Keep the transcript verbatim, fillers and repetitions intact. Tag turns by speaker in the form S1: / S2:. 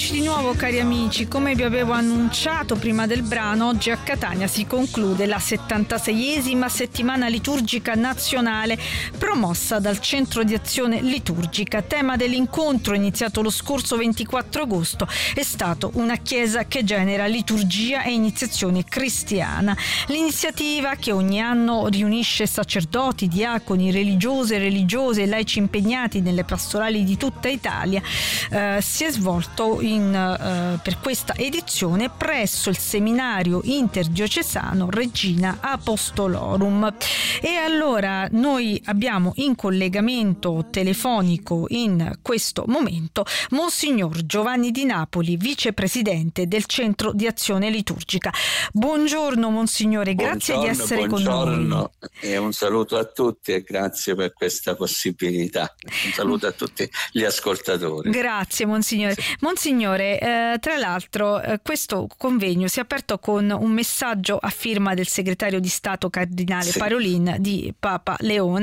S1: Eccoci di nuovo, cari amici. Come vi avevo annunciato prima del brano, oggi a Catania si conclude la settantaseiesima settimana liturgica nazionale promossa dal Centro di Azione Liturgica. Tema dell'incontro, iniziato lo scorso ventiquattro agosto, è stato una chiesa che genera liturgia e iniziazione cristiana. L'iniziativa, che ogni anno riunisce sacerdoti, diaconi, religiose, religiose e laici impegnati nelle pastorali di tutta Italia, eh, si è svolto in, eh, per questa edizione presso il seminario interdiocesano Regina Apostolorum. E allora noi abbiamo in collegamento telefonico in questo momento Monsignor Giovanni Di Napoli, vicepresidente del Centro di Azione Liturgica. Buongiorno Monsignore, grazie
S2: buongiorno,
S1: di essere
S2: buongiorno,
S1: con noi.
S2: E un saluto a tutti e grazie per questa possibilità. Un saluto a tutti gli ascoltatori.
S1: Grazie Monsignore. Sì. Monsignore, eh, tra l'altro eh, questo convegno si è aperto con un messaggio a firma del segretario di Stato Cardinale sì. Parolin di Papa Leone,